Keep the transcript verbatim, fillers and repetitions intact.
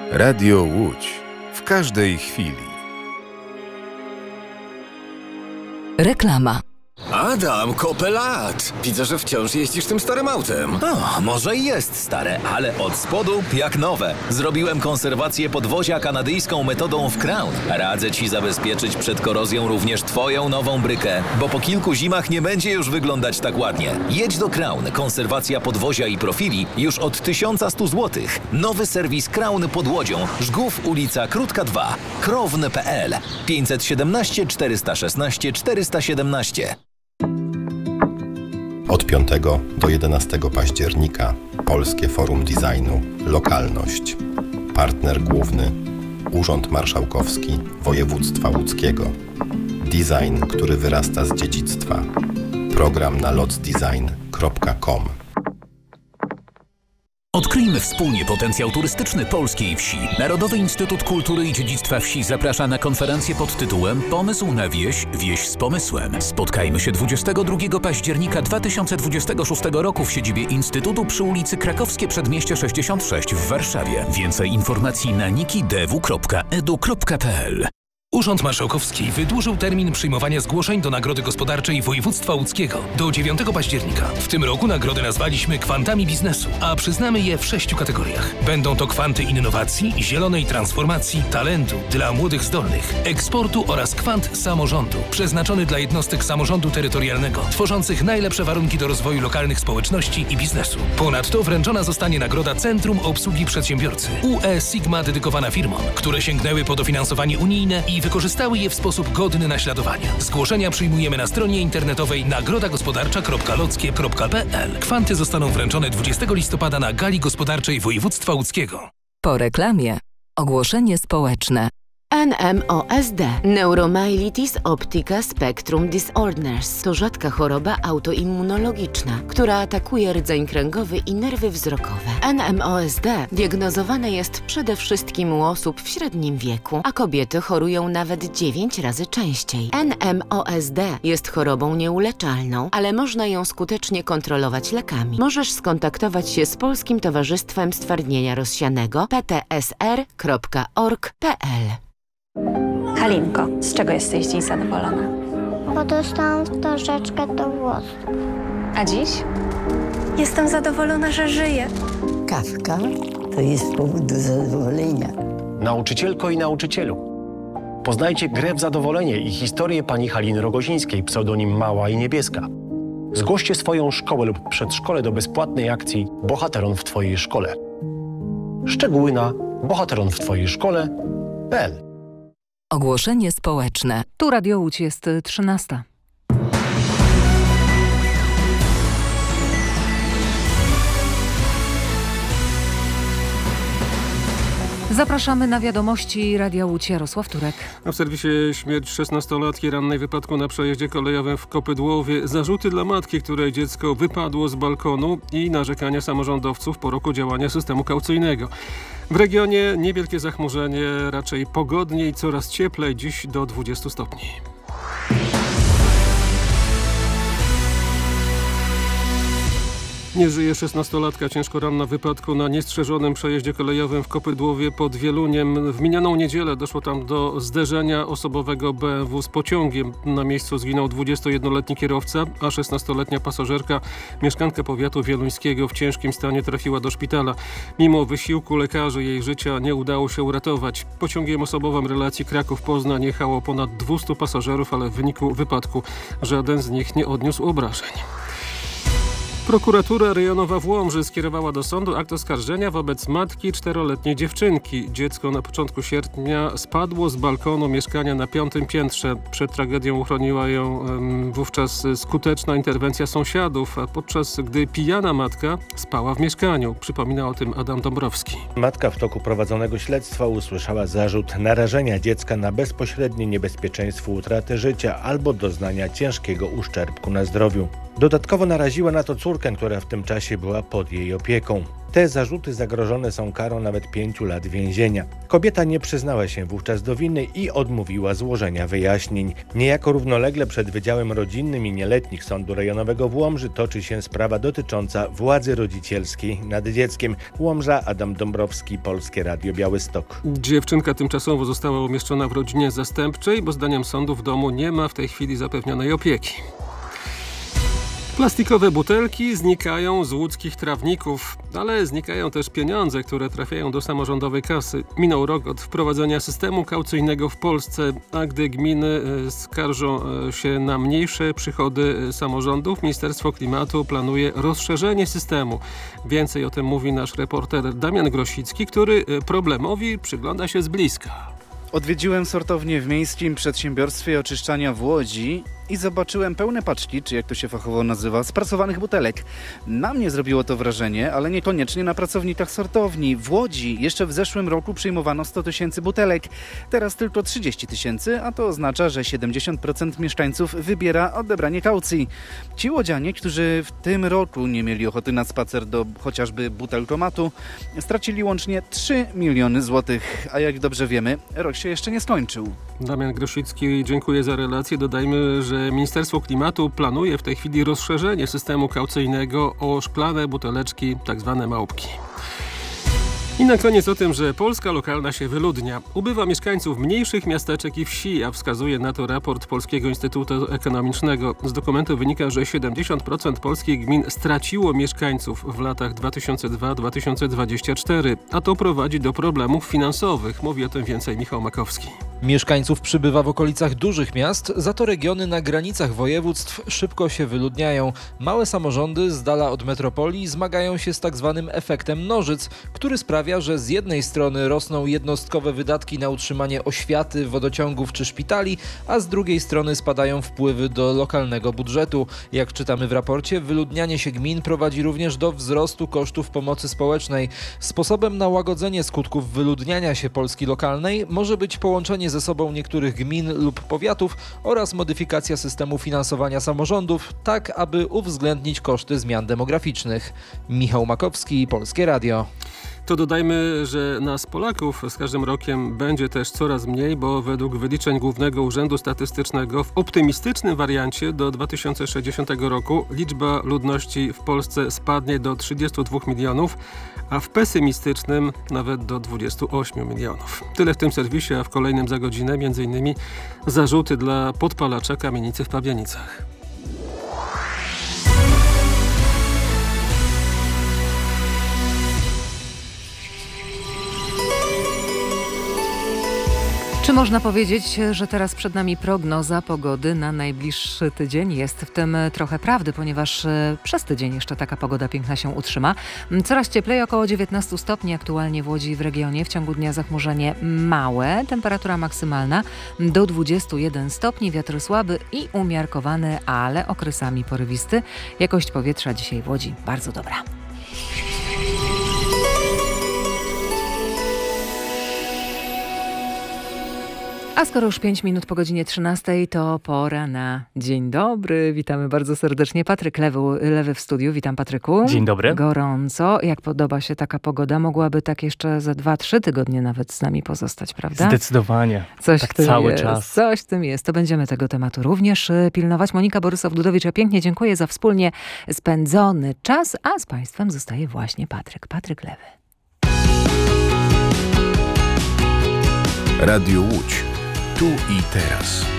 Radio Łódź. W każdej chwili. Reklama. Adam, kopę lat. Widzę, że wciąż jeździsz tym starym autem. O, może i jest stare, ale od spodu jak nowe. Zrobiłem konserwację podwozia kanadyjską metodą w Crown. Radzę Ci zabezpieczyć przed korozją również Twoją nową brykę, bo po kilku zimach nie będzie już wyglądać tak ładnie. Jedź do Crown. Konserwacja podwozia i profili już od tysiąc sto złotych. Nowy serwis Crown pod Łodzią. Żgów, ulica Krótka dwa. krowny kropka p l pięćset siedemnaście czterysta szesnaście czterysta siedemnaście. Od piątego do jedenastego października Polskie Forum Designu Lokalność. Partner główny Urząd Marszałkowski Województwa Łódzkiego. Design, który wyrasta z dziedzictwa. Program na lotsdesign kropka com. Odkryjmy wspólnie potencjał turystyczny polskiej wsi. Narodowy Instytut Kultury i Dziedzictwa Wsi zaprasza na konferencję pod tytułem Pomysł na wieś, wieś z pomysłem. Spotkajmy się dwudziestego drugiego października dwa tysiące dwudziestego szóstego roku w siedzibie Instytutu przy ulicy Krakowskie Przedmieście sześćdziesiąt sześć w Warszawie. Więcej informacji na nikidew kropka edu kropka p l. Urząd Marszałkowski wydłużył termin przyjmowania zgłoszeń do Nagrody Gospodarczej Województwa Łódzkiego do dziewiątego października. W tym roku nagrody nazwaliśmy kwantami biznesu, a przyznamy je w sześciu kategoriach. Będą to kwanty innowacji, zielonej transformacji, talentu dla młodych zdolnych, eksportu oraz kwant samorządu, przeznaczony dla jednostek samorządu terytorialnego, tworzących najlepsze warunki do rozwoju lokalnych społeczności i biznesu. Ponadto wręczona zostanie nagroda Centrum Obsługi Przedsiębiorcy U E Sigma dedykowana firmom, które sięgnęły po dofinansowanie unijne i wykorzystały je w sposób godny naśladowania. Zgłoszenia przyjmujemy na stronie internetowej nagroda gospodarcza kropka lockie kropka p l. Kwanty zostaną wręczone dwudziestego listopada na Gali Gospodarczej Województwa Łódzkiego. Po reklamie ogłoszenie społeczne. N M O S D – Neuromyelitis Optica Spectrum Disorders to rzadka choroba autoimmunologiczna, która atakuje rdzeń kręgowy i nerwy wzrokowe. N M O S D diagnozowane jest przede wszystkim u osób w średnim wieku, a kobiety chorują nawet dziewięć razy częściej. N M O S D jest chorobą nieuleczalną, ale można ją skutecznie kontrolować lekami. Możesz skontaktować się z Polskim Towarzystwem Stwardnienia Rozsianego p t s r kropka org kropka p l. Halinko, z czego jesteś dziś zadowolona? Bo dostałam wstążeczkę do włosów. A dziś? Jestem zadowolona, że żyję. Kawka to jest powód do zadowolenia. Nauczycielko i nauczycielu, poznajcie grę w zadowolenie i historię pani Haliny Rogozińskiej, pseudonim Mała i Niebieska. Zgłoście swoją szkołę lub przedszkole do bezpłatnej akcji Bohateron w Twojej szkole. Szczegóły na bohateron w twojej szkole kropka p l. Ogłoszenie społeczne. Tu Radio Łódź, jest trzynasta. Zapraszamy na wiadomości Radia Łódź. Jarosław Turek. A w serwisie śmierć szesnastolatki rannej w wypadku na przejeździe kolejowym w Kopydłowie. Zarzuty dla matki, której dziecko wypadło z balkonu i narzekania samorządowców po roku działania systemu kaucyjnego. W regionie niewielkie zachmurzenie, raczej pogodnie i coraz cieplej, dziś do dwudziestu stopni. Nie żyje szesnastolatka ciężko ranna w wypadku na niestrzeżonym przejeździe kolejowym w Kopydłowie pod Wieluniem. W minioną niedzielę doszło tam do zderzenia osobowego B M W z pociągiem. Na miejscu zginął dwudziestojednoletni kierowca, a szesnastoletnia pasażerka, mieszkanka powiatu wieluńskiego, w ciężkim stanie trafiła do szpitala. Mimo wysiłku lekarzy jej życia nie udało się uratować. Pociągiem osobowym relacji Kraków-Poznań jechało ponad dwustu pasażerów, ale w wyniku wypadku żaden z nich nie odniósł obrażeń. Prokuratura rejonowa w Łomży skierowała do sądu akt oskarżenia wobec matki czteroletniej dziewczynki. Dziecko na początku sierpnia spadło z balkonu mieszkania na piątym piętrze. Przed tragedią uchroniła ją um, wówczas skuteczna interwencja sąsiadów, a podczas gdy pijana matka spała w mieszkaniu. Przypomina o tym Adam Dąbrowski. Matka w toku prowadzonego śledztwa usłyszała zarzut narażenia dziecka na bezpośrednie niebezpieczeństwo utraty życia albo doznania ciężkiego uszczerbku na zdrowiu. Dodatkowo naraziła na to córkę, która w tym czasie była pod jej opieką. Te zarzuty zagrożone są karą nawet pięciu lat więzienia. Kobieta nie przyznała się wówczas do winy i odmówiła złożenia wyjaśnień. Niejako równolegle przed Wydziałem Rodzinnym i Nieletnich Sądu Rejonowego w Łomży toczy się sprawa dotycząca władzy rodzicielskiej nad dzieckiem. Łomża, Adam Dąbrowski, Polskie Radio Białystok. Dziewczynka tymczasowo została umieszczona w rodzinie zastępczej, bo zdaniem sądu w domu nie ma w tej chwili zapewnionej opieki. Plastikowe butelki znikają z łódzkich trawników, ale znikają też pieniądze, które trafiają do samorządowej kasy. Minął rok od wprowadzenia systemu kaucyjnego w Polsce, a gdy gminy skarżą się na mniejsze przychody samorządów, Ministerstwo Klimatu planuje rozszerzenie systemu. Więcej o tym mówi nasz reporter Damian Grosicki, który problemowi przygląda się z bliska. Odwiedziłem sortownię w Miejskim Przedsiębiorstwie Oczyszczania w Łodzi i zobaczyłem pełne paczki, czy jak to się fachowo nazywa, sprasowanych butelek. Na mnie zrobiło to wrażenie, ale niekoniecznie na pracownikach sortowni. W Łodzi jeszcze w zeszłym roku przyjmowano sto tysięcy butelek, teraz tylko trzydzieści tysięcy, a to oznacza, że siedemdziesiąt procent mieszkańców wybiera odebranie kaucji. Ci łodzianie, którzy w tym roku nie mieli ochoty na spacer do chociażby butelkomatu, stracili łącznie trzy miliony złotych, a jak dobrze wiemy, rok się jeszcze nie skończył. Damian Grosicki, dziękuję za relację. Dodajmy, że Ministerstwo Klimatu planuje w tej chwili rozszerzenie systemu kaucyjnego o szklane buteleczki, tak zwane małpki. I na koniec o tym, że Polska lokalna się wyludnia. Ubywa mieszkańców mniejszych miasteczek i wsi, a wskazuje na to raport Polskiego Instytutu Ekonomicznego. Z dokumentu wynika, że siedemdziesiąt procent polskich gmin straciło mieszkańców w latach dwa tysiące drugi do dwa tysiące dwudziestego czwartego, a to prowadzi do problemów finansowych. Mówi o tym więcej Michał Makowski. Mieszkańców przybywa w okolicach dużych miast, za to regiony na granicach województw szybko się wyludniają. Małe samorządy z dala od metropolii zmagają się z tak zwanym efektem nożyc, który sprawia, że z jednej strony rosną jednostkowe wydatki na utrzymanie oświaty, wodociągów czy szpitali, a z drugiej strony spadają wpływy do lokalnego budżetu. Jak czytamy w raporcie, wyludnianie się gmin prowadzi również do wzrostu kosztów pomocy społecznej. Sposobem na łagodzenie skutków wyludniania się Polski lokalnej może być połączenie ze sobą niektórych gmin lub powiatów oraz modyfikacja systemu finansowania samorządów, tak aby uwzględnić koszty zmian demograficznych. Michał Makowski, Polskie Radio. To dodajmy, że nas Polaków z każdym rokiem będzie też coraz mniej, bo według wyliczeń Głównego Urzędu Statystycznego w optymistycznym wariancie do dwa tysiące sześćdziesiątego roku liczba ludności w Polsce spadnie do trzydziestu dwóch milionów, a w pesymistycznym nawet do dwudziestu ośmiu milionów. Tyle w tym serwisie, a w kolejnym za godzinę m.in. zarzuty dla podpalacza kamienicy w Pabianicach. Czy można powiedzieć, że teraz przed nami prognoza pogody na najbliższy tydzień? Jest w tym trochę prawdy, ponieważ przez tydzień jeszcze taka pogoda piękna się utrzyma. Coraz cieplej, około dziewiętnastu stopni aktualnie w Łodzi i w regionie. W ciągu dnia zachmurzenie małe, temperatura maksymalna do dwudziestu jeden stopni, wiatr słaby i umiarkowany, ale okresami porywisty. Jakość powietrza dzisiaj w Łodzi bardzo dobra. A skoro już pięć minut po godzinie trzynastej, to pora na Dzień Dobry. Witamy bardzo serdecznie. Patryk Lewy, Lewy w studiu. Witam, Patryku. Dzień dobry. Gorąco. Jak podoba się taka pogoda? Mogłaby tak jeszcze za dwa, trzy tygodnie nawet z nami pozostać, prawda? Zdecydowanie. Coś tak w tym cały jest. czas. Coś w tym jest. To będziemy tego tematu również pilnować. Monika Borysow-Dudowicz, ja pięknie dziękuję za wspólnie spędzony czas, a z Państwem zostaje właśnie Patryk. Patryk Lewy. Radio Łódź. Tu i teraz.